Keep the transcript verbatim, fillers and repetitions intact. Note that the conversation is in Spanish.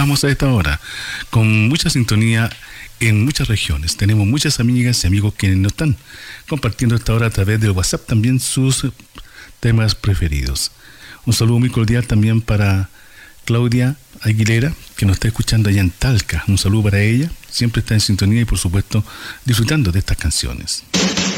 estamos a esta hora con mucha sintonía en muchas regiones. Tenemos muchas amigas y amigos que nos están compartiendo a esta hora a través del WhatsApp también sus temas preferidos. Un saludo muy cordial también para Claudia Aguilera, que nos está escuchando allá en Talca. Un saludo para ella. Siempre está en sintonía y, por supuesto, disfrutando de estas canciones.